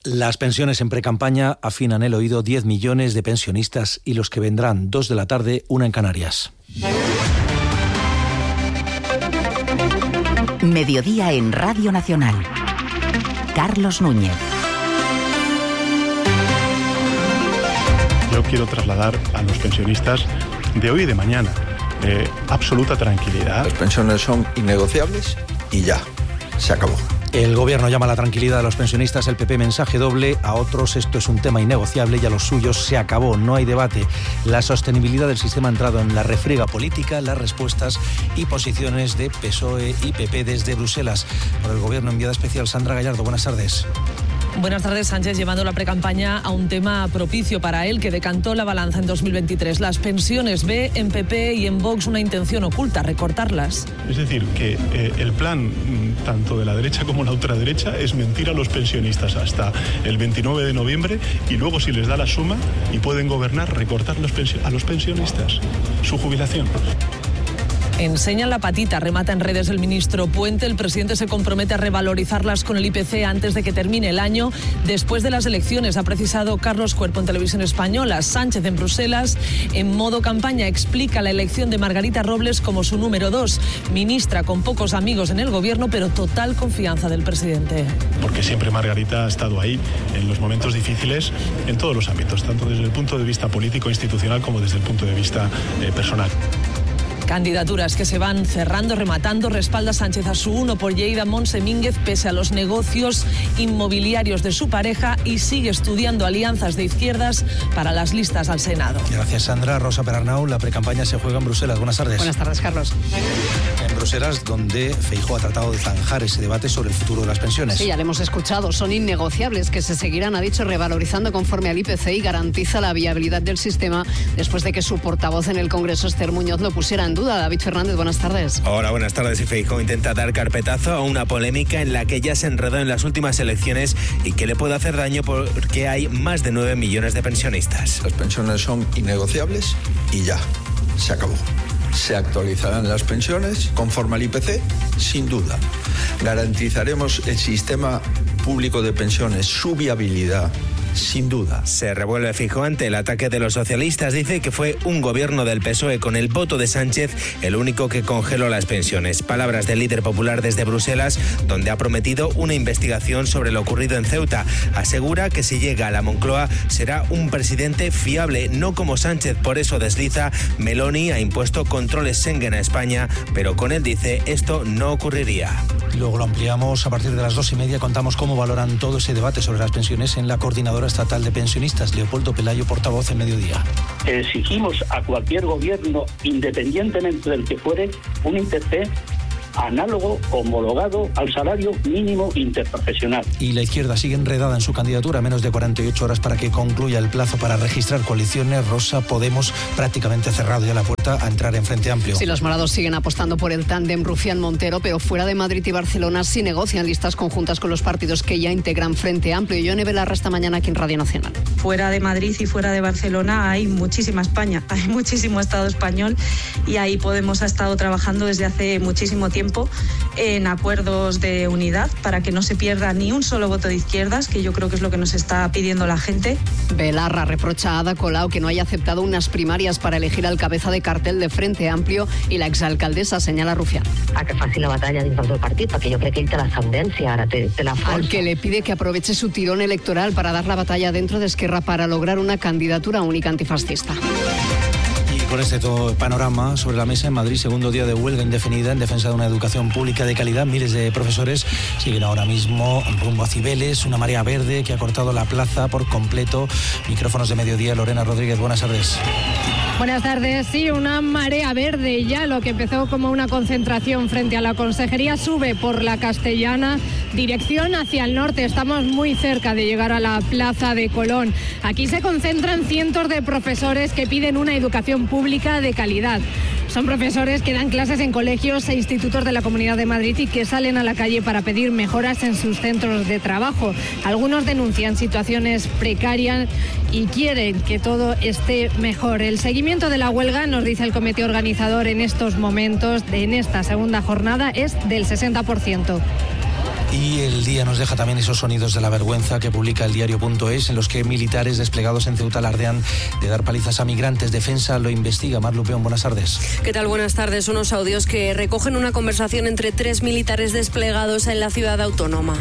Las pensiones en precampaña afinan el oído 10 millones de pensionistas y los que vendrán 2 de la tarde, 1 en Canarias. Mediodía en Radio Nacional. Carlos Núñez. Yo quiero trasladar a los pensionistas de hoy y de mañana absoluta tranquilidad. Las pensiones son innegociables y ya, se acabó. El Gobierno llama a la tranquilidad de los pensionistas, el PP mensaje doble, a otros esto es un tema innegociable y a los suyos se acabó, no hay debate. La sostenibilidad del sistema ha entrado en la refriega política, las respuestas y posiciones de PSOE y PP desde Bruselas. Por el Gobierno, enviada especial Sandra Gallardo, buenas tardes. Buenas tardes. Sánchez llevando la precampaña a un tema propicio para él que decantó la balanza en 2023. Las pensiones. Ve en PP y en Vox una intención oculta, recortarlas. Es decir, que el plan tanto de la derecha como la ultraderecha es mentir a los pensionistas hasta el 29 de noviembre y luego, si les da la suma y pueden gobernar, recortar a los pensionistas su jubilación. Enseñan la patita, remata en redes el ministro Puente. El presidente se compromete a revalorizarlas con el IPC antes de que termine el año. Después de las elecciones, ha precisado Carlos Cuerpo en Televisión Española. Sánchez en Bruselas, en modo campaña, explica la elección de Margarita Robles como su número 2. Ministra con pocos amigos en el gobierno, pero total confianza del presidente. Porque siempre Margarita ha estado ahí en los momentos difíciles, en todos los ámbitos, tanto desde el punto de vista político, institucional, como desde el punto de vista personal. Candidaturas que se van cerrando, rematando. Respalda Sánchez a su uno por Lleida, Montse Mínguez, pese a los negocios inmobiliarios de su pareja, y sigue estudiando alianzas de izquierdas para las listas al Senado. Gracias, Sandra. Rosa Perarnau, la precampaña se juega en Bruselas. Buenas tardes. Buenas tardes, Carlos. En Bruselas, donde Feijóo ha tratado de zanjar ese debate sobre el futuro de las pensiones. Sí, ya lo hemos escuchado. Son innegociables, que se seguirán, ha dicho, revalorizando conforme al IPC y garantiza la viabilidad del sistema después de que su portavoz en el Congreso, Esther Muñoz, lo pusiera en duda. David Fernández, buenas tardes. Hola, buenas tardes. Y Feijóo intenta dar carpetazo a una polémica en la que ya se enredó en las últimas elecciones y que le puede hacer daño porque hay más de 9 millones de pensionistas. Las pensiones son innegociables y ya, se acabó. Se actualizarán las pensiones conforme al IPC, sin duda. Garantizaremos el sistema público de pensiones, su viabilidad, sin duda. Se revuelve Feijóo ante el ataque de los socialistas. Dice que fue un gobierno del PSOE con el voto de Sánchez el único que congeló las pensiones. Palabras del líder popular desde Bruselas, donde ha prometido una investigación sobre lo ocurrido en Ceuta. Asegura que si llega a la Moncloa será un presidente fiable, no como Sánchez. Por eso desliza: Meloni ha impuesto controles Schengen a España, pero con él, dice, esto no ocurriría. Luego lo ampliamos a partir de las 2:30. Contamos cómo valoran todo ese debate sobre las pensiones en la Coordinadora Estatal de Pensionistas. Leopoldo Pelayo, portavoz en Mediodía. Exigimos a cualquier gobierno, independientemente del que fuere, un IPC análogo, homologado al salario mínimo interprofesional. Y la izquierda sigue enredada en su candidatura, a menos de 48 horas para que concluya el plazo para registrar coaliciones. Rosa, Podemos prácticamente cerrado ya la puerta a entrar en Frente Amplio. Sí, los morados siguen apostando por el tándem Rufián-Montero, pero fuera de Madrid y Barcelona sí negocian listas conjuntas con los partidos que ya integran Frente Amplio. Y Yone Belarra esta mañana aquí en Radio Nacional. Fuera de Madrid y fuera de Barcelona hay muchísima España, hay muchísimo Estado español, y ahí Podemos ha estado trabajando desde hace muchísimo tiempo en acuerdos de unidad para que no se pierda ni un solo voto de izquierdas, que yo creo que es lo que nos está pidiendo la gente. Belarra reprocha a Ada Colau que no haya aceptado unas primarias para elegir al cabeza de cartel de Frente Amplio, i l'exalcaldessa senyala Rufián. A que faci la batalla dins del teu partit, perquè jo crec que ell té l'ascendència, ara té la força. Al que le pide que aproveche su tirón electoral para dar la batalla dentro de Esquerra para lograr una candidatura única antifascista. Con este todo panorama sobre la mesa, en Madrid, segundo día de huelga indefinida en defensa de una educación pública de calidad. Miles de profesores siguen ahora mismo rumbo a Cibeles, una marea verde que ha cortado la plaza por completo. Micrófonos de Mediodía, Lorena Rodríguez, buenas tardes. Buenas tardes. Sí, una marea verde. Ya lo que empezó como una concentración frente a la Consejería sube por la Castellana, dirección hacia el norte. Estamos muy cerca de llegar a la Plaza de Colón. Aquí se concentran cientos de profesores que piden una educación pública de calidad. Son profesores que dan clases en colegios e institutos de la Comunidad de Madrid y que salen a la calle para pedir mejoras en sus centros de trabajo. Algunos denuncian situaciones precarias y quieren que todo esté mejor. El seguimiento de la huelga, nos dice el comité organizador en estos momentos, en esta segunda jornada, es del 60%. Y el día nos deja también esos sonidos de la vergüenza que publica el diario.es, en los que militares desplegados en Ceuta alardean de dar palizas a migrantes. Defensa lo investiga. Mar Lupeón, buenas tardes. ¿Qué tal? Buenas tardes. Unos audios que recogen una conversación entre 3 militares desplegados en la ciudad autónoma.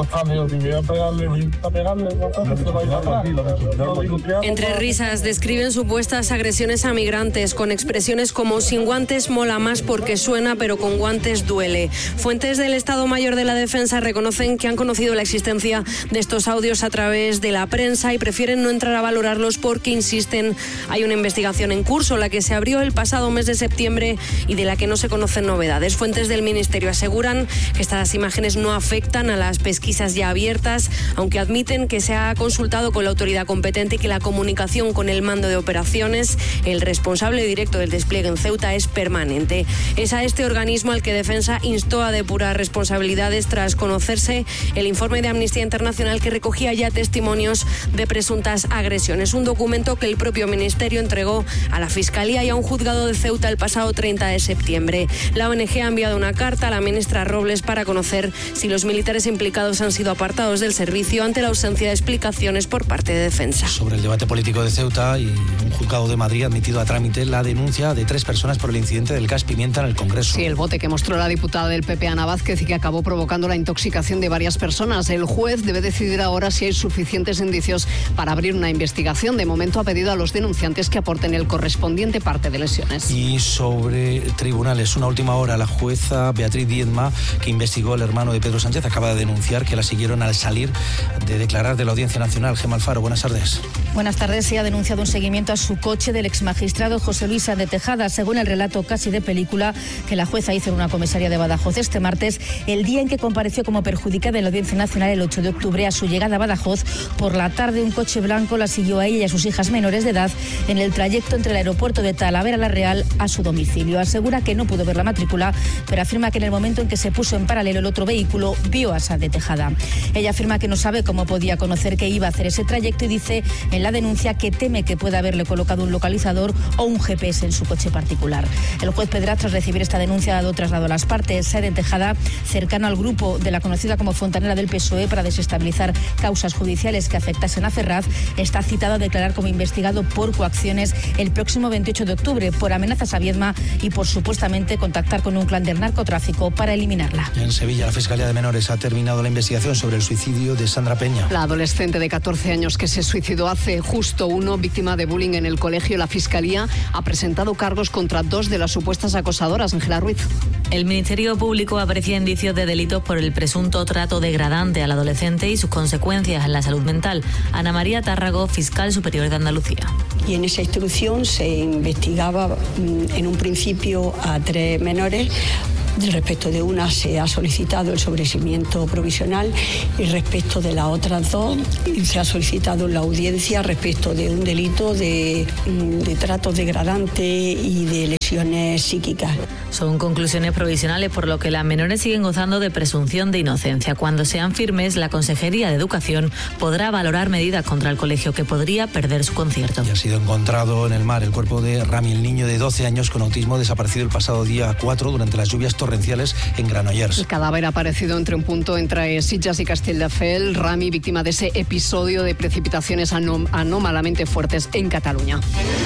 Entre risas describen supuestas agresiones a migrantes con expresiones como sin guantes mola más porque suena, pero con guantes duele. Fuentes del Estado Mayor de la Defensa reconocen que han conocido la existencia de estos audios a través de la prensa y prefieren no entrar a valorarlos porque, insisten, hay una investigación en curso, la que se abrió el pasado mes de septiembre y de la que no se conocen novedades. Fuentes del Ministerio aseguran que estas imágenes no afectan a las pesquisas ya abiertas, aunque admiten que se ha consultado con la autoridad competente y que la comunicación con el mando de operaciones, el responsable directo del despliegue en Ceuta, es permanente. Es a este organismo al que Defensa instó a depurar responsabilidades tras conocerse el informe de Amnistía Internacional que recogía ya testimonios de presuntas agresiones. Un documento que el propio Ministerio entregó a la Fiscalía y a un juzgado de Ceuta el pasado 30 de septiembre. La ONG ha enviado una carta a la ministra Robles para conocer si los militares implicados han sido apartados del servicio ante la ausencia de explicaciones por parte de Defensa. Sobre el debate político de Ceuta, y un juzgado de Madrid ha admitido a trámite la denuncia de 3 personas por el incidente del gas pimienta en el Congreso. Sí, el bote que mostró la diputada del PP, Ana Vázquez, y que acabó provocando la intoxicación de varias personas. El juez debe decidir ahora si hay suficientes indicios para abrir una investigación. De momento ha pedido a los denunciantes que aporten el correspondiente parte de lesiones. Y sobre tribunales, una última hora, la jueza Beatriz Diezma, que investigó al hermano de Pedro Sánchez, acaba de denunciar que la siguieron al salir de declarar de la Audiencia Nacional. Gemma Alfaro, buenas tardes. Buenas tardes. Se ha denunciado un seguimiento a su coche del exmagistrado José Luis Sáenz de Tejada, según el relato casi de película que la jueza hizo en una comisaría de Badajoz este martes, el día en que compareció como perjudicada en la Audiencia Nacional el 8 de octubre. A su llegada a Badajoz, por la tarde, un coche blanco la siguió a ella y a sus hijas menores de edad en el trayecto entre el aeropuerto de Talavera la Real a su domicilio. Asegura que no pudo ver la matrícula, pero afirma que en el momento en que se puso en paralelo el otro vehículo, vio a Sáenz de Tejada. Ella afirma que no sabe cómo podía conocer que iba a hacer ese trayecto y dice en la denuncia que teme que pueda haberle colocado un localizador o un GPS en su coche particular. El juez Pedraz, tras recibir esta denuncia, ha dado traslado a las partes. Sáenz de Tejada, cercano al grupo de la conocida como Fontanera del PSOE para desestabilizar causas judiciales que afectasen a Ferraz, está citado a declarar como investigado por coacciones el próximo 28 de octubre por amenazas a Viedma y por supuestamente contactar con un clan del narcotráfico para eliminarla. En Sevilla, la Fiscalía de Menores ha terminado la investigación sobre el suicidio de Sandra Peña. La adolescente de 14 años que se suicidó hace justo uno, víctima de bullying en el colegio. La Fiscalía ha presentado cargos contra 2 de las supuestas acosadoras. Ángela Ruiz. El Ministerio Público aprecia indicios de delitos por el presunto trato degradante al adolescente y sus consecuencias en la salud mental. Ana María Tárrago, fiscal superior de Andalucía. Y en esa instrucción se investigaba en un principio a 3 menores. Respecto de una se ha solicitado el sobreseimiento provisional y respecto de las otras 2 se ha solicitado la audiencia respecto de un delito de trato degradante y de lesiones psíquicas. Son conclusiones provisionales, por lo que las menores siguen gozando de presunción de inocencia. Cuando sean firmes, la Consejería de Educación podrá valorar medidas contra el colegio que podría perder su concierto. Y ha sido encontrado en el mar el cuerpo de Rami, el niño de 12 años con autismo desaparecido el pasado día 4 durante las lluvias torrenciales en Granollers. El cadáver ha aparecido entre un punto entre Sitges y Castelldefels. Rami, víctima de ese episodio de precipitaciones anómalamente fuertes en Cataluña.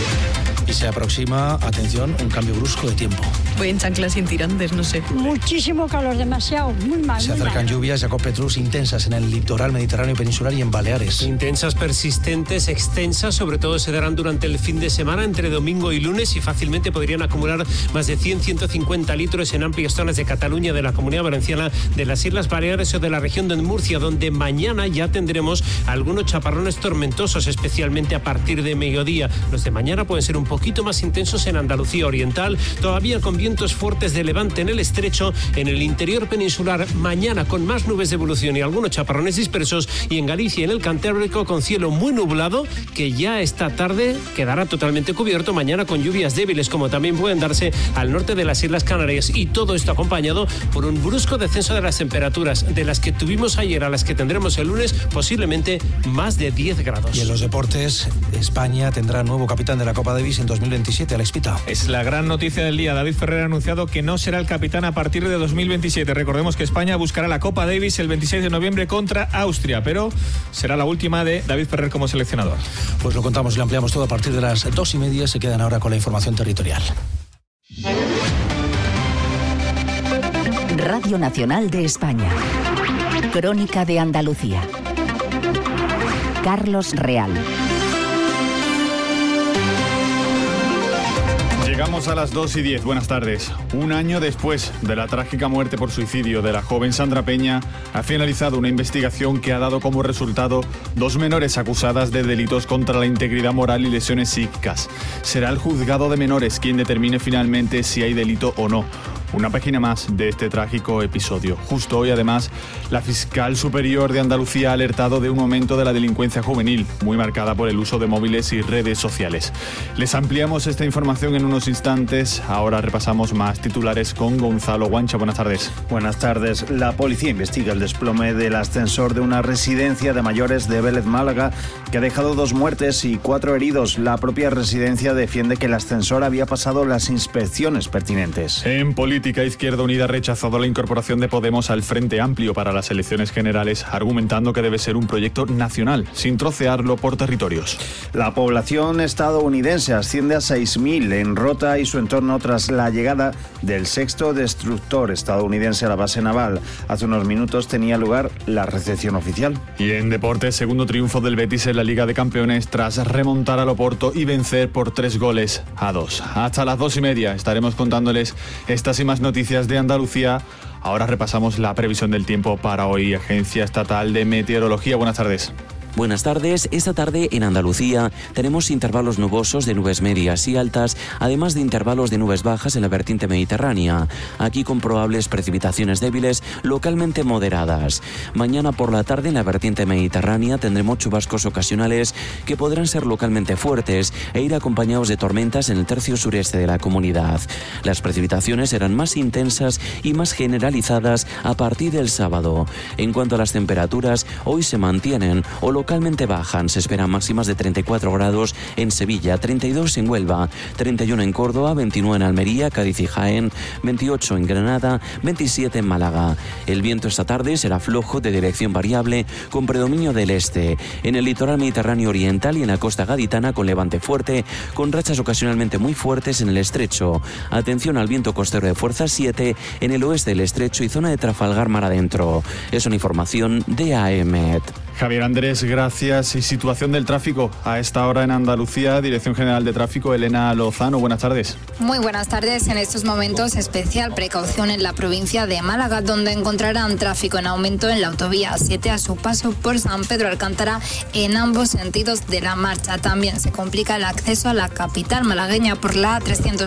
Y se aproxima, atención, un cambio brusco de tiempo. Voy en chanclas sin tirantes, no sé. Muchísimo calor, demasiado, muy mal. Se acercan lluvias, Jacob Petrus, intensas en el litoral mediterráneo peninsular y en Baleares. Intensas, persistentes, extensas, sobre todo se darán durante el fin de semana, entre domingo y lunes, y fácilmente podrían acumular más de 100-150 litros en amplias zonas de Cataluña, de la Comunidad Valenciana, de las Islas Baleares o de la región de Murcia, donde mañana ya tendremos algunos chaparrones tormentosos, especialmente a partir de mediodía. Los de mañana pueden ser un poquito más intensos en Andalucía Oriental, todavía con vientos fuertes de levante en el estrecho, en el interior peninsular mañana con más nubes de evolución y algunos chaparrones dispersos, y en Galicia y en el Cantábrico con cielo muy nublado que ya esta tarde quedará totalmente cubierto, mañana con lluvias débiles como también pueden darse al norte de las Islas Canarias, y todo esto acompañado por un brusco descenso de las temperaturas de las que tuvimos ayer a las que tendremos el lunes, posiblemente más de 10 grados. Y en los deportes, España tendrá nuevo capitán de la Copa Davis en en 2027, Alex Pita. Es la gran noticia del día. David Ferrer ha anunciado que no será el capitán a partir de 2027. Recordemos que España buscará la Copa Davis el 26 de noviembre contra Austria, pero será la última de David Ferrer como seleccionador. Pues lo contamos y lo ampliamos todo a partir de las 2:30. Se quedan ahora con la información territorial. Radio Nacional de España. Crónica de Andalucía. Carlos Real. Llegamos a las 2:10. Buenas tardes. Un año después de la trágica muerte por suicidio de la joven Sandra Peña, ha finalizado una investigación que ha dado como resultado 2 menores acusadas de delitos contra la integridad moral y lesiones psíquicas. Será el juzgado de menores quien determine finalmente si hay delito o no. Una página más de este trágico episodio. Justo hoy, además, la fiscal superior de Andalucía ha alertado de un aumento de la delincuencia juvenil, muy marcada por el uso de móviles y redes sociales. Les ampliamos esta información en unos instantes. Ahora repasamos más titulares con Gonzalo Guancha. Buenas tardes. Buenas tardes. La policía investiga el desplome del ascensor de una residencia de mayores de Vélez, Málaga, que ha dejado 2 muertes y 4 heridos. La propia residencia defiende que el ascensor había pasado las inspecciones pertinentes. En política, Izquierda Unida ha rechazado la incorporación de Podemos al Frente Amplio para las elecciones generales, argumentando que debe ser un proyecto nacional, sin trocearlo por territorios. La población estadounidense asciende a 6.000 en Rota y su entorno tras la llegada del 6º destructor estadounidense a la base naval. Hace unos minutos tenía lugar la recepción oficial. Y en deportes, segundo triunfo del Betis en la Liga de Campeones tras remontar al Oporto y vencer por 3-2. Hasta las 2:30 estaremos contándoles estas y más noticias de Andalucía. Ahora repasamos la previsión del tiempo para hoy. Agencia Estatal de Meteorología. Buenas tardes. Buenas tardes. Esta tarde en Andalucía tenemos intervalos nubosos de nubes medias y altas, además de intervalos de nubes bajas en la vertiente mediterránea, aquí con probables precipitaciones débiles localmente moderadas. Mañana por la tarde en la vertiente mediterránea tendremos chubascos ocasionales que podrán ser localmente fuertes e ir acompañados de tormentas en el tercio sureste de la comunidad. Las precipitaciones serán más intensas y más generalizadas a partir del sábado. En cuanto a las temperaturas, hoy se mantienen o localmente bajan. Se esperan máximas de 34 grados en Sevilla, 32 en Huelva, 31 en Córdoba, 29 en Almería, Cádiz y Jaén, 28 en Granada, 27 en Málaga. El viento esta tarde será flojo de dirección variable con predominio del este. En el litoral mediterráneo oriental y en la costa gaditana con levante fuerte, con rachas ocasionalmente muy fuertes en el estrecho. Atención al viento costero de fuerza 7 en el oeste del estrecho y zona de Trafalgar mar adentro. Es una información de AEMET. Javier Andrés, gracias. Y situación del tráfico a esta hora en Andalucía. Dirección General de Tráfico, Elena Lozano. Buenas tardes. Muy buenas tardes. En estos momentos, especial precaución en la provincia de Málaga, donde encontrarán tráfico en aumento en la autovía 7 a su paso por San Pedro Alcántara en ambos sentidos de la marcha. También se complica el acceso a la capital malagueña por la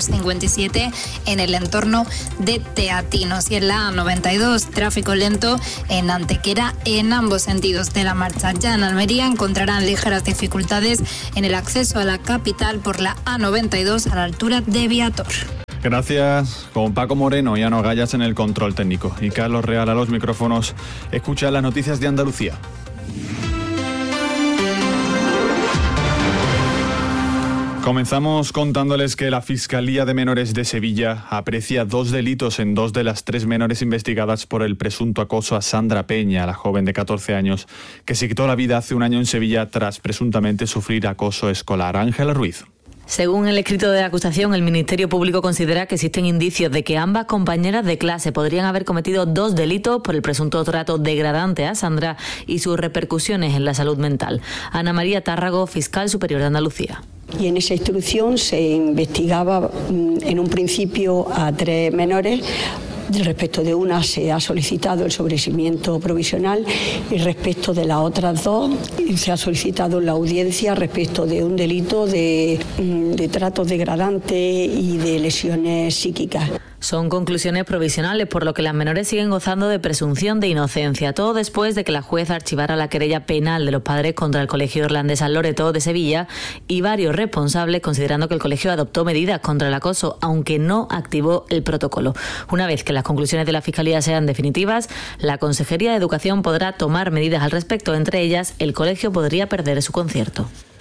A357 en el entorno de Teatinos. Y en la A92, tráfico lento en Antequera en ambos sentidos de la marcha. Ya en Almería encontrarán ligeras dificultades en el acceso a la capital por la A92 a la altura de Viator. Gracias. Con Paco Moreno y Ano Gallas en el control técnico y Carlos Real a los micrófonos. Escucha las noticias de Andalucía. Comenzamos contándoles que la Fiscalía de Menores de Sevilla aprecia 2 delitos en 2 de las 3 menores investigadas por el presunto acoso a Sandra Peña, la joven de 14 años, que se quitó la vida hace un año en Sevilla tras presuntamente sufrir acoso escolar. Ángela Ruiz. Según el escrito de la acusación, el Ministerio Público considera que existen indicios de que ambas compañeras de clase podrían haber cometido 2 delitos por el presunto trato degradante a Sandra y sus repercusiones en la salud mental. Ana María Tárrago, fiscal superior de Andalucía. Y en esa instrucción se investigaba en un principio a 3 menores. Respecto de una se ha solicitado el sobreseimiento provisional y respecto de las otras 2 se ha solicitado la audiencia respecto de un delito de trato degradante y de lesiones psíquicas. Son conclusiones provisionales, por lo que las menores siguen gozando de presunción de inocencia. Todo después de que la jueza archivara la querella penal de los padres contra el Colegio Irlandés San Loreto de Sevilla y varios responsables, considerando que el colegio adoptó medidas contra el acoso, aunque no activó el protocolo. Una vez que las conclusiones de la Fiscalía sean definitivas, la Consejería de Educación podrá tomar medidas al respecto. Entre ellas, el colegio podría perder su concierto.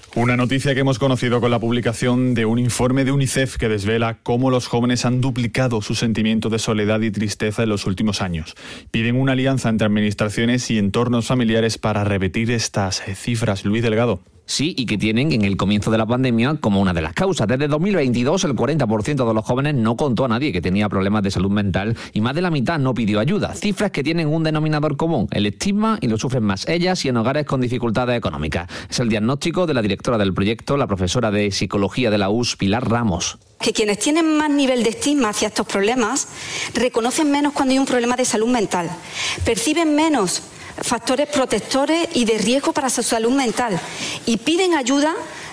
Una noticia que hemos conocido con la publicación de un informe de UNICEF que desvela cómo los jóvenes han duplicado su sentimiento de soledad y tristeza en los últimos años. Piden una alianza entre administraciones y entornos familiares para revertir estas cifras. Luis Delgado. Sí, y que tienen en el comienzo de la pandemia como una de las causas. Desde 2022 el 40% de los jóvenes no contó a nadie que tenía problemas de salud mental y más de la mitad no pidió ayuda. Cifras que tienen un denominador común, el estigma, y lo sufren más ellas y en hogares con dificultades económicas. Es el diagnóstico de la directora del proyecto, la profesora de Psicología de la USP, Pilar Ramos. Que quienes tienen más nivel de estigma hacia estos problemas reconocen menos cuando hay un problema de salud mental, perciben menos factores protectores y de riesgo para su salud mental y piden ayuda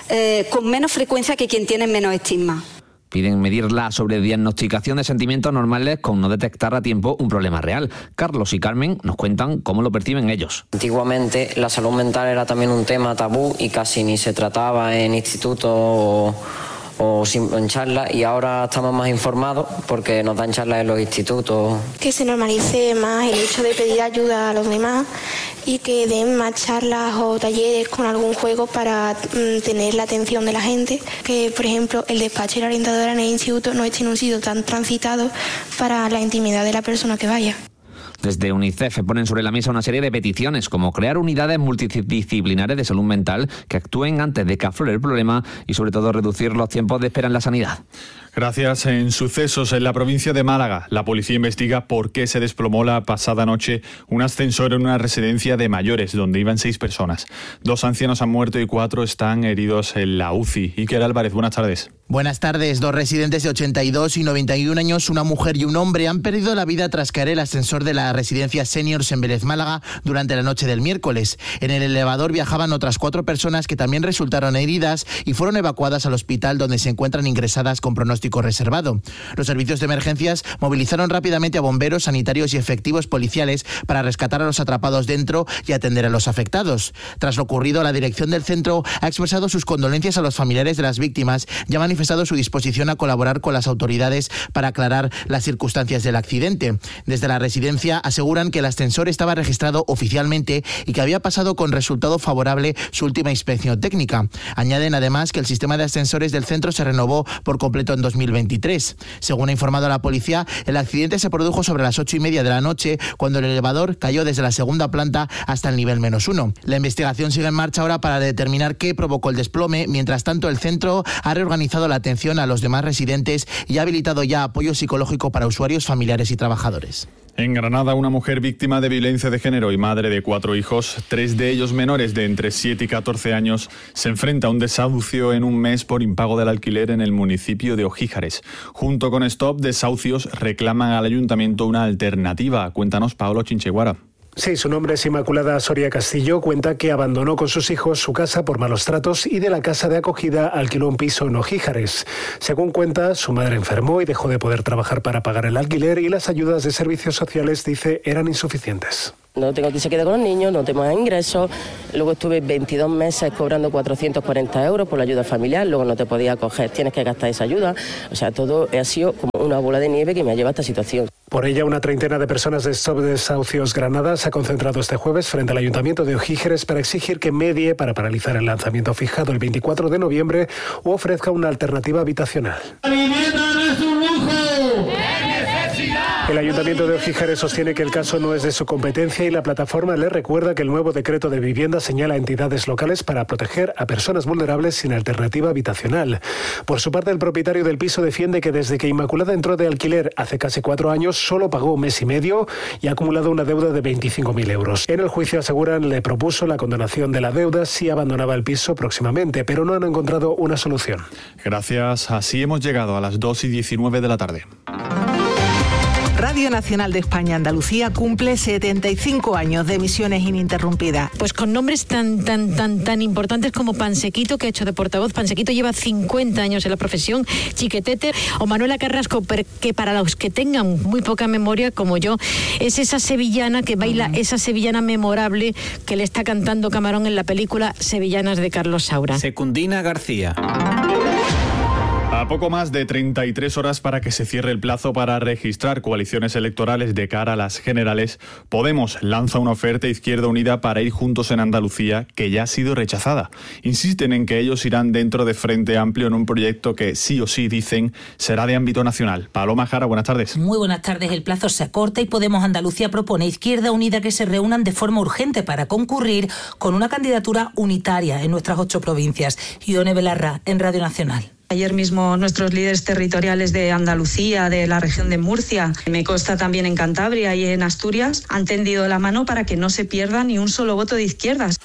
con menos frecuencia que quien tiene menos estigma. Piden medir la sobrediagnosticación de sentimientos normales con no detectar a tiempo un problema real. Carlos y Carmen nos cuentan cómo lo perciben ellos. Antiguamente la salud mental era también un tema tabú y casi ni se trataba en institutos o en charlas, y ahora estamos más informados porque nos dan charlas en los institutos. Que se normalice más el hecho de pedir ayuda a los demás y que den más charlas o talleres con algún juego para tener la atención de la gente. Que, por ejemplo, el despacho y la orientadora en el instituto no esté en un sitio tan transitado para la intimidad de la persona que vaya. Desde UNICEF ponen sobre la mesa una serie de peticiones, como crear unidades multidisciplinares de salud mental que actúen antes de que aflore el problema y, sobre todo, reducir los tiempos de espera en la sanidad. Gracias. En sucesos en la provincia de Málaga, la policía investiga por qué se desplomó la pasada noche un ascensor en una residencia de mayores donde iban 6 personas. 2 ancianos han muerto y 4 están heridos en la UCI. Iker Álvarez, buenas tardes. Buenas tardes. 2 residentes de 82 y 91 años, una mujer y un hombre, han perdido la vida tras caer el ascensor de la residencia Seniors en Vélez, Málaga, durante la noche del miércoles. En el elevador viajaban otras 4 personas que también resultaron heridas y fueron evacuadas al hospital, donde se encuentran ingresadas con pronóstico reservado. Los servicios de emergencias movilizaron rápidamente a bomberos, sanitarios y efectivos policiales para rescatar a los atrapados dentro y atender a los afectados. Tras lo ocurrido, la dirección del centro ha expresado sus condolencias a los familiares de las víctimas y ha manifestado su disposición a colaborar con las autoridades para aclarar las circunstancias del accidente. Desde la residencia aseguran que el ascensor estaba registrado oficialmente y que había pasado con resultado favorable su última inspección técnica. Añaden además que el sistema de ascensores del centro se renovó por completo en 2023. Según ha informado la policía, el accidente se produjo sobre las 8:30 de la noche, cuando el elevador cayó desde la segunda planta hasta el nivel -1. La investigación sigue en marcha ahora para determinar qué provocó el desplome. Mientras tanto, el centro ha reorganizado la atención a los demás residentes y ha habilitado ya apoyo psicológico para usuarios, familiares y trabajadores. En Granada, una mujer víctima de violencia de género y madre de 4 hijos, 3 de ellos menores de entre 7 y 14 años, se enfrenta a un desahucio en un mes por impago del alquiler en el municipio de Ogíjares. Junto con Stop Desahucios reclaman al ayuntamiento una alternativa. Cuéntanos, Paolo Chincheguara. Sí, su nombre es Inmaculada Soria Castillo. Cuenta que abandonó con sus hijos su casa por malos tratos y de la casa de acogida alquiló un piso en Ogíjares. Según cuenta, su madre enfermó y dejó de poder trabajar para pagar el alquiler y las ayudas de servicios sociales, dice, eran insuficientes. No tengo quien se quede con los niños, no tengo más ingresos. Luego estuve 22 meses cobrando 440 euros por la ayuda familiar, luego no te podía acoger, tienes que gastar esa ayuda. O sea, todo ha sido como una bola de nieve que me ha llevado a esta situación. Por ella, una treintena de personas de Stop Desahucios Granada se ha concentrado este jueves frente al Ayuntamiento de Ogíjares para exigir que medie para paralizar el lanzamiento fijado el 24 de noviembre o ofrezca una alternativa habitacional. ¡La vivienda no es un lujo! El Ayuntamiento de Ogíjares sostiene que el caso no es de su competencia y la plataforma le recuerda que el nuevo decreto de vivienda señala a entidades locales para proteger a personas vulnerables sin alternativa habitacional. Por su parte, el propietario del piso defiende que desde que Inmaculada entró de alquiler hace casi 4 años, solo pagó 1 mes y medio y ha acumulado una deuda de 25.000 euros. En el juicio, aseguran, le propuso la condonación de la deuda si abandonaba el piso próximamente, pero no han encontrado una solución. Gracias. Así hemos llegado a las 2:19 de la tarde. Radio Nacional de España Andalucía cumple 75 años de emisiones ininterrumpidas. Pues con nombres tan importantes como Pansequito, que ha hecho de portavoz. Pansequito lleva 50 años en la profesión, Chiquetete, o Manuela Carrasco, que para los que tengan muy poca memoria, como yo, es esa sevillana que baila, esa sevillana memorable que le está cantando Camarón en la película Sevillanas de Carlos Saura. Secundina García. A poco más de 33 horas para que se cierre el plazo para registrar coaliciones electorales de cara a las generales, Podemos lanza una oferta a Izquierda Unida para ir juntos en Andalucía, que ya ha sido rechazada. Insisten en que ellos irán dentro de Frente Amplio en un proyecto que sí o sí, dicen, será de ámbito nacional. Paloma Jara, buenas tardes. Muy buenas tardes. El plazo se acorta y Podemos Andalucía propone a Izquierda Unida que se reúnan de forma urgente para concurrir con una candidatura unitaria en nuestras 8 provincias. Ione Belarra, en Radio Nacional. Ayer mismo nuestros líderes territoriales de Andalucía, de la región de Murcia, me consta también en Cantabria y en Asturias, han tendido la mano para que no se pierda ni un solo voto de izquierdas.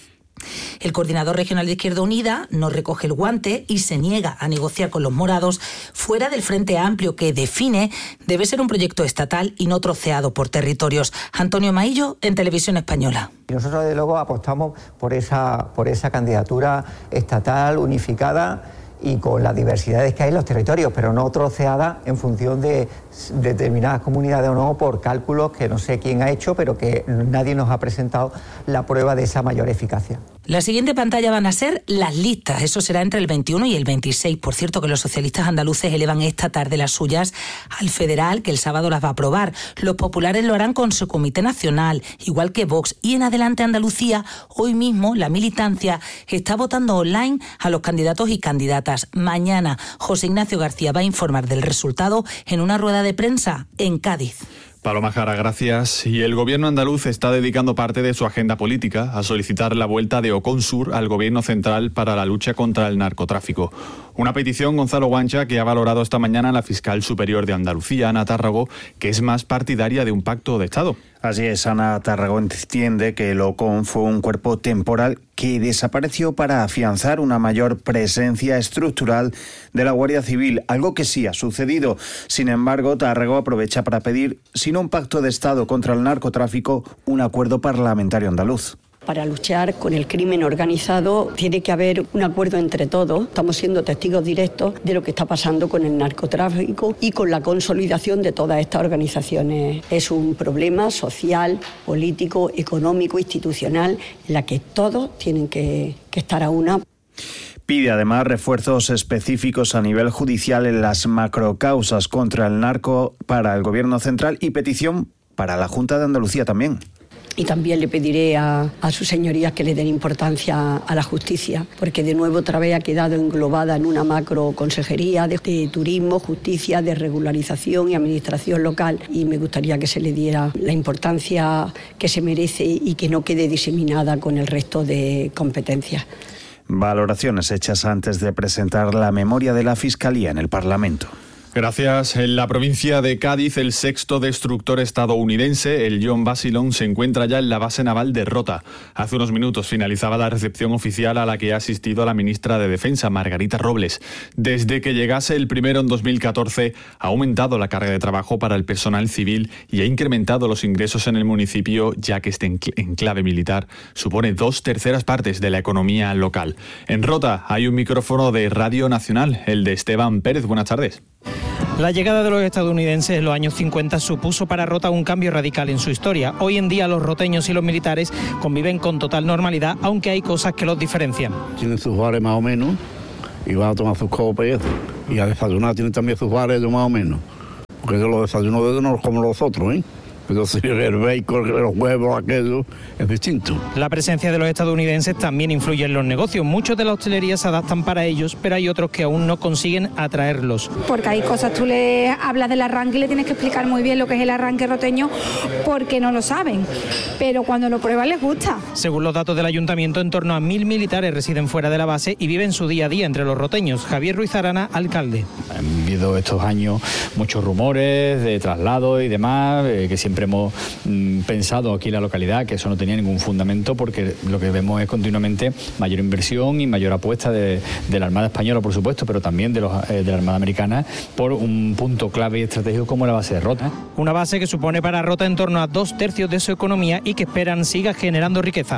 El coordinador regional de Izquierda Unida no recoge el guante y se niega a negociar con los morados fuera del Frente Amplio, que define debe ser un proyecto estatal y no troceado por territorios. Antonio Maillo, en Televisión Española. Nosotros, desde luego, apostamos por esa candidatura estatal, unificada y con las diversidades que hay en los territorios, pero no troceada en función de determinadas comunidades o no, por cálculos que no sé quién ha hecho, pero que nadie nos ha presentado la prueba de esa mayor eficacia. La siguiente pantalla van a ser las listas. Eso será entre el 21 y el 26. Por cierto, que los socialistas andaluces elevan esta tarde las suyas al federal, que el sábado las va a aprobar. Los populares lo harán con su comité nacional, igual que Vox. Y en Adelante Andalucía, hoy mismo la militancia está votando online a los candidatos y candidatas. Mañana José Ignacio García va a informar del resultado en una rueda de prensa en Cádiz. Paloma Jara, gracias. Y el gobierno andaluz está dedicando parte de su agenda política a solicitar la vuelta de Oconsur al gobierno central para la lucha contra el narcotráfico. Una petición, Gonzalo Guancha, que ha valorado esta mañana la fiscal superior de Andalucía, Ana Tárrago, que es más partidaria de un pacto de Estado. Así es, Ana Tárrago entiende que el OCON fue un cuerpo temporal que desapareció para afianzar una mayor presencia estructural de la Guardia Civil, algo que sí ha sucedido. Sin embargo, Tárrago aprovecha para pedir, si no un pacto de Estado contra el narcotráfico, un acuerdo parlamentario andaluz. Para luchar con el crimen organizado tiene que haber un acuerdo entre todos. Estamos siendo testigos directos de lo que está pasando con el narcotráfico y con la consolidación de todas estas organizaciones. Es un problema social, político, económico, institucional, en la que todos tienen que estar a una. Pide además refuerzos específicos a nivel judicial en las macrocausas contra el narco para el Gobierno central y petición para la Junta de Andalucía también. Y también le pediré a sus señorías que le den importancia a la justicia, porque de nuevo otra vez ha quedado englobada en una macro consejería de turismo, justicia, de regularización y administración local, y me gustaría que se le diera la importancia que se merece y que no quede diseminada con el resto de competencias. Valoraciones hechas antes de presentar la memoria de la Fiscalía en el Parlamento. Gracias. En la provincia de Cádiz, el 6º destructor estadounidense, el John Basilone, se encuentra ya en la base naval de Rota. Hace unos minutos finalizaba la recepción oficial a la que ha asistido la ministra de Defensa, Margarita Robles. Desde que llegase el primero en 2014, ha aumentado la carga de trabajo para el personal civil y ha incrementado los ingresos en el municipio, ya que este enclave militar supone 2/3 partes de la economía local. En Rota hay un micrófono de Radio Nacional, el de Esteban Pérez. Buenas tardes. La llegada de los estadounidenses en los años 50 supuso para Rota un cambio radical en su historia. Hoy en día los roteños y los militares conviven con total normalidad, aunque hay cosas que los diferencian. Tienen sus bares más o menos y van a tomar sus copas y a desayunar tienen también sus bares más o menos. Porque yo los desayunos de ellos no los como los otros, ¿eh? Entonces el bacon, los huevos, aquello, es distinto. La presencia de los estadounidenses también influye en los negocios. Muchos de la hostelería se adaptan para ellos, pero hay otros que aún no consiguen atraerlos. Porque hay cosas, tú le hablas del arranque y le tienes que explicar muy bien lo que es el arranque roteño porque no lo saben, pero cuando lo prueban les gusta. Según los datos del ayuntamiento, en torno a 1000 militares residen fuera de la base y viven su día a día entre los roteños. Javier Ruiz Arana, alcalde. Han habido estos años muchos rumores de traslado y demás, que siempre hemos pensado aquí en la localidad que eso no tenía ningún fundamento, porque lo que vemos es continuamente mayor inversión y mayor apuesta de la Armada Española, por supuesto, pero también de la Armada Americana por un punto clave y estratégico como la base de Rota. Una base que supone para Rota en torno a 2/3 de su economía y que esperan siga generando riqueza.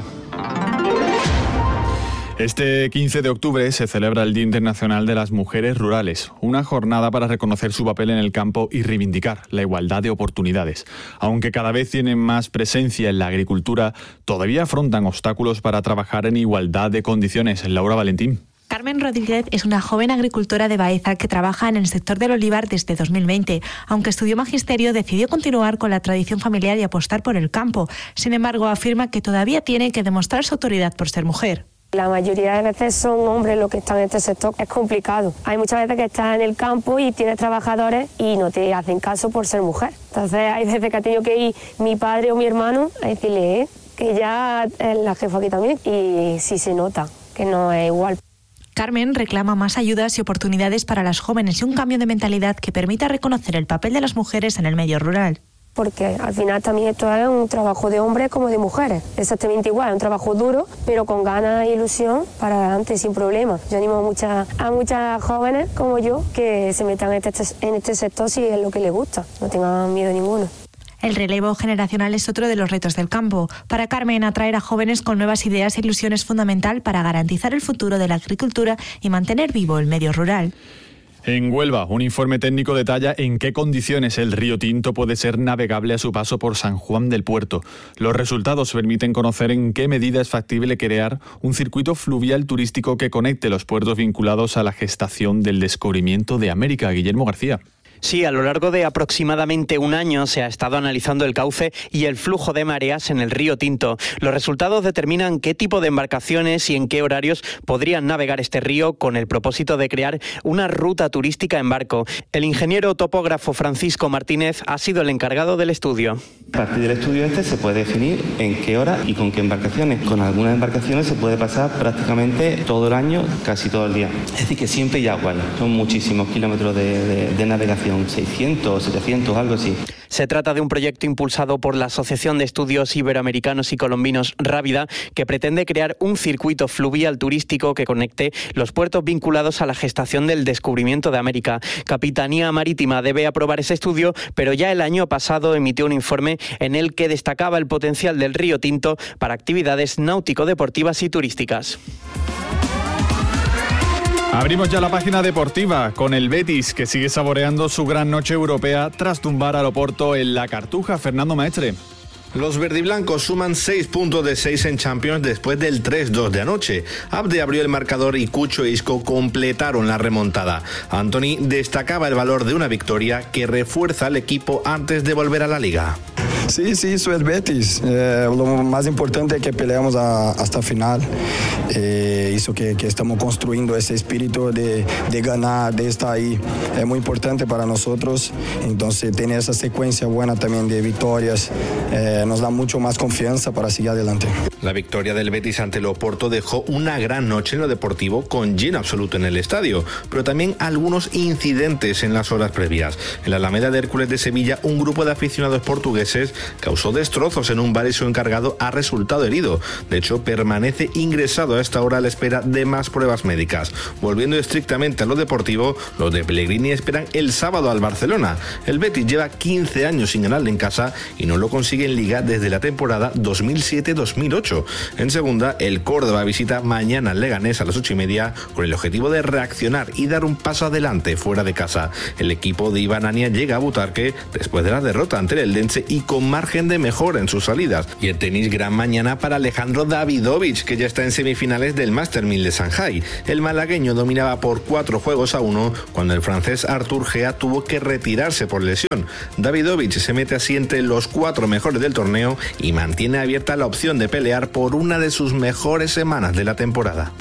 Este 15 de octubre se celebra el Día Internacional de las Mujeres Rurales, una jornada para reconocer su papel en el campo y reivindicar la igualdad de oportunidades. Aunque cada vez tienen más presencia en la agricultura, todavía afrontan obstáculos para trabajar en igualdad de condiciones. Laura Valentín. Carmen Rodríguez es una joven agricultora de Baeza que trabaja en el sector del olivar desde 2020. Aunque estudió magisterio, decidió continuar con la tradición familiar y apostar por el campo. Sin embargo, afirma que todavía tiene que demostrar su autoridad por ser mujer. La mayoría de veces son hombres los que están en este sector. Es complicado. Hay muchas veces que estás en el campo y tienes trabajadores y no te hacen caso por ser mujer. Entonces hay veces que ha tenido que ir mi padre o mi hermano a decirle que ya es la jefa aquí también. Y sí se nota que no es igual. Carmen reclama más ayudas y oportunidades para las jóvenes y un cambio de mentalidad que permita reconocer el papel de las mujeres en el medio rural. Porque al final también esto es un trabajo de hombres como de mujeres. Exactamente igual, es un trabajo duro, pero con ganas e ilusión para adelante, sin problema. Yo animo a muchas jóvenes como yo que se metan en este sector si es lo que les gusta, no tengan miedo ninguno. El relevo generacional es otro de los retos del campo. Para Carmen, atraer a jóvenes con nuevas ideas e ilusión es fundamental para garantizar el futuro de la agricultura y mantener vivo el medio rural. En Huelva, un informe técnico detalla en qué condiciones el río Tinto puede ser navegable a su paso por San Juan del Puerto. Los resultados permiten conocer en qué medida es factible crear un circuito fluvial turístico que conecte los puertos vinculados a la gestación del descubrimiento de América. Guillermo García. Sí, a lo largo de aproximadamente un año se ha estado analizando el cauce y el flujo de mareas en el río Tinto. Los resultados determinan qué tipo de embarcaciones y en qué horarios podrían navegar este río con el propósito de crear una ruta turística en barco. El ingeniero topógrafo Francisco Martínez ha sido el encargado del estudio. A partir del estudio se puede definir en qué hora y con qué embarcaciones. Con algunas embarcaciones se puede pasar prácticamente todo el año, casi todo el día. Es decir, que siempre hay agua. Son muchísimos kilómetros de navegación. 600, 700, algo así. Se trata de un proyecto impulsado por la Asociación de Estudios Iberoamericanos y Colombinos Rávida, que pretende crear un circuito fluvial turístico que conecte los puertos vinculados a la gestación del descubrimiento de América. Capitanía Marítima debe aprobar ese estudio, pero ya el año pasado emitió un informe en el que destacaba el potencial del río Tinto para actividades náutico-deportivas y turísticas. Abrimos ya la página deportiva con el Betis, que sigue saboreando su gran noche europea tras tumbar al Oporto en la Cartuja. Fernando Maestre. Los verdiblancos suman 6 puntos de 6 en Champions después del 3-2 de anoche. Abde abrió el marcador y Cucho e Isco completaron la remontada. Anthony destacaba el valor de una victoria que refuerza al equipo antes de volver a la Liga. Sí, eso es Betis. Lo más importante es que peleamos hasta el final. Eso que estamos construyendo, ese espíritu de ganar, de estar ahí, es muy importante para nosotros. Entonces, tener esa secuencia buena también de victorias nos da mucho más confianza para seguir adelante. La victoria del Betis ante el Oporto dejó una gran noche en lo deportivo con lleno absoluto en el estadio, pero también algunos incidentes en las horas previas. En la Alameda de Hércules de Sevilla, un grupo de aficionados portugueses causó destrozos en un bar y su encargado ha resultado herido. De hecho, permanece ingresado a esta hora a la espera de más pruebas médicas. Volviendo estrictamente a lo deportivo, los de Pellegrini esperan el sábado al Barcelona. El Betis lleva 15 años sin ganarle en casa y no lo consigue en Liga desde la temporada 2007-2008. En segunda, el Córdoba visita mañana al Leganés a las 8:30 con el objetivo de reaccionar y dar un paso adelante fuera de casa. El equipo de Iván Ania llega a Butarque después de la derrota ante el Eldense y con margen de mejora en sus salidas. Y el tenis, gran mañana para Alejandro Davidovich, que ya está en semifinales del Master 1000 de Shanghái. El malagueño dominaba por 4-1 cuando el francés Arthur Gea tuvo que retirarse por lesión. Davidovich se mete así entre los 4 mejores del torneo y mantiene abierta la opción de pelear por una de sus mejores semanas de la temporada.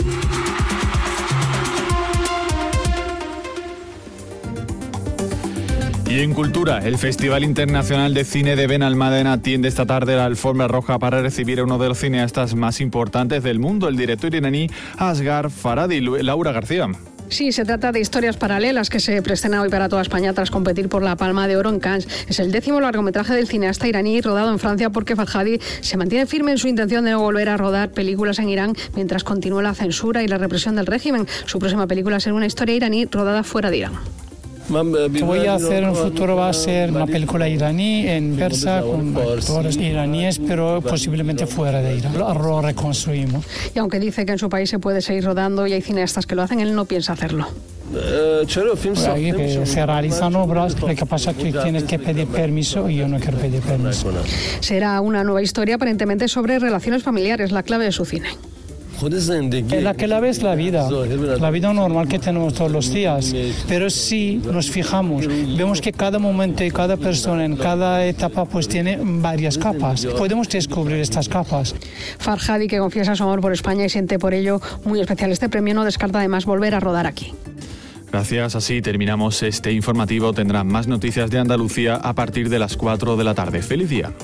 Y en cultura, el Festival Internacional de Cine de Benalmádena tiende esta tarde la alfombra roja para recibir a uno de los cineastas más importantes del mundo, el director iraní Asghar Farhadi. Laura García. Sí, se trata de Historias Paralelas, que se preestrena hoy para toda España tras competir por la Palma de Oro en Cannes. Es el 10º largometraje del cineasta iraní rodado en Francia, porque Farhadi se mantiene firme en su intención de no volver a rodar películas en Irán mientras continúa la censura y la represión del régimen. Su próxima película será una historia iraní rodada fuera de Irán. Lo que voy a hacer en el futuro va a ser una película iraní en persa con actores iraníes, pero posiblemente fuera de Irán. Lo reconstruimos. Y aunque dice que en su país se puede seguir rodando y hay cineastas que lo hacen, él no piensa hacerlo. Ahí que se realizan obras, lo que pasa es que tienes que pedir permiso y yo no quiero pedir permiso. Será una nueva historia aparentemente sobre relaciones familiares, la clave de su cine. En la que la ves la vida normal que tenemos todos los días. Pero si nos fijamos, vemos que cada momento y cada persona en cada etapa pues tiene varias capas. Podemos descubrir estas capas. Farhadi, que confiesa su amor por España y siente por ello muy especial este premio, no descarta además volver a rodar aquí. Gracias, así terminamos este informativo. Tendrán más noticias de Andalucía a partir de las 4 de la tarde. ¡Feliz día!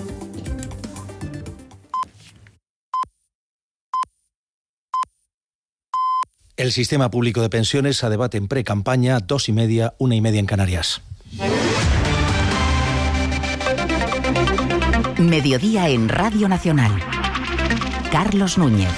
El sistema público de pensiones a debate en pre-campaña, 2:30, 1:30 en Canarias. Mediodía en Radio Nacional. Carlos Núñez.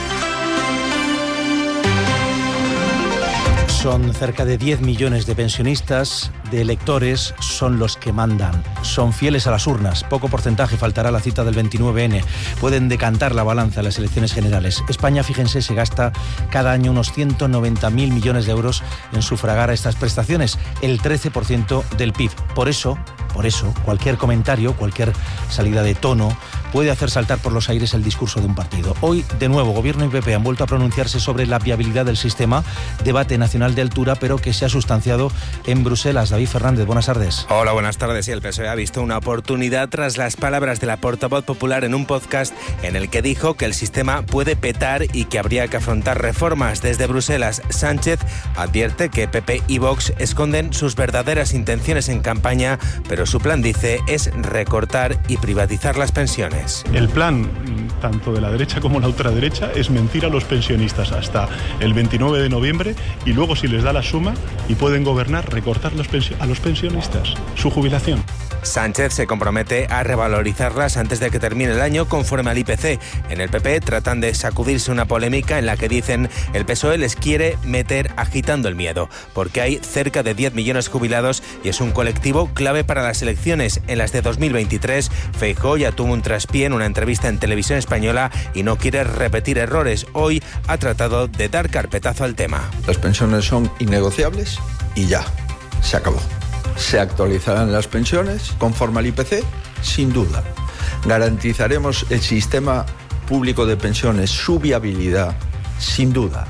Son cerca de 10 millones de pensionistas, de electores, son los que mandan. Son fieles a las urnas. Poco porcentaje faltará a la cita del 29N. Pueden decantar la balanza en las elecciones generales. España, fíjense, se gasta cada año unos 190.000 millones de euros en sufragar a estas prestaciones, el 13% del PIB. Por eso, cualquier comentario, cualquier salida de tono puede hacer saltar por los aires el discurso de un partido. Hoy, de nuevo, Gobierno y PP han vuelto a pronunciarse sobre la viabilidad del sistema, debate nacional de altura, pero que se ha sustanciado en Bruselas. David Fernández, buenas tardes. Hola, buenas tardes. Y el PSOE ha visto una oportunidad tras las palabras de la portavoz popular en un podcast en el que dijo que el sistema puede petar y que habría que afrontar reformas. Desde Bruselas, Sánchez advierte que PP y Vox esconden sus verdaderas intenciones en campaña, pero su plan, dice, es recortar y privatizar las pensiones. El plan, tanto de la derecha como la ultraderecha, es mentir a los pensionistas hasta el 29 de noviembre y luego, si les da la suma y pueden gobernar, recortar a los pensionistas su jubilación. Sánchez se compromete a revalorizarlas antes de que termine el año conforme al IPC. En el PP tratan de sacudirse una polémica en la que dicen el PSOE les quiere meter agitando el miedo, porque hay cerca de 10 millones jubilados y es un colectivo clave para las elecciones. En las de 2023, Feijóo ya tuvo un traspié en una entrevista en Televisión Española y no quiere repetir errores. Hoy ha tratado de dar carpetazo al tema. Las pensiones son innegociables y ya, se acabó. Se actualizarán las pensiones conforme al IPC, sin duda. Garantizaremos el sistema público de pensiones, su viabilidad, sin duda.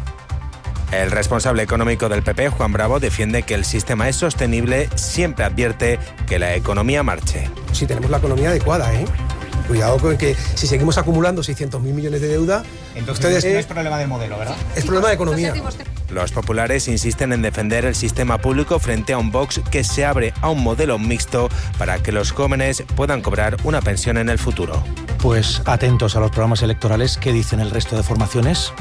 El responsable económico del PP, Juan Bravo, defiende que el sistema es sostenible, siempre advierte que la economía marche. Si tenemos la economía adecuada, Cuidado con que si seguimos acumulando 600.000 millones de deuda... Entonces no es problema del modelo, ¿verdad? Es problema de economía. Los populares insisten en defender el sistema público frente a un Vox que se abre a un modelo mixto para que los jóvenes puedan cobrar una pensión en el futuro. Pues atentos a los programas electorales. ¿Qué dicen el resto de formaciones?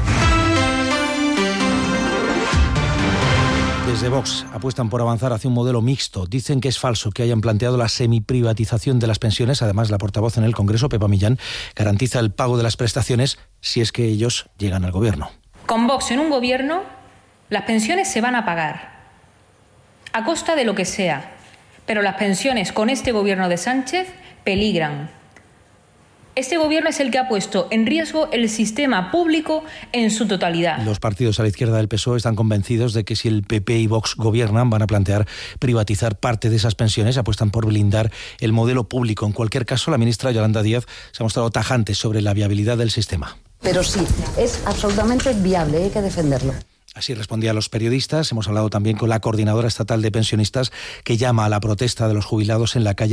Desde Vox apuestan por avanzar hacia un modelo mixto. Dicen que es falso que hayan planteado la semiprivatización de las pensiones. Además, la portavoz en el Congreso, Pepa Millán, garantiza el pago de las prestaciones si es que ellos llegan al gobierno. Con Vox en un gobierno, las pensiones se van a pagar, a costa de lo que sea. Pero las pensiones con este gobierno de Sánchez peligran. Este gobierno es el que ha puesto en riesgo el sistema público en su totalidad. Los partidos a la izquierda del PSOE están convencidos de que si el PP y Vox gobiernan van a plantear privatizar parte de esas pensiones, apuestan por blindar el modelo público. En cualquier caso, la ministra Yolanda Díaz se ha mostrado tajante sobre la viabilidad del sistema. Pero sí, es absolutamente viable, hay que defenderlo. Así respondía a los periodistas. Hemos hablado también con la coordinadora estatal de pensionistas que llama a la protesta de los jubilados en la calle.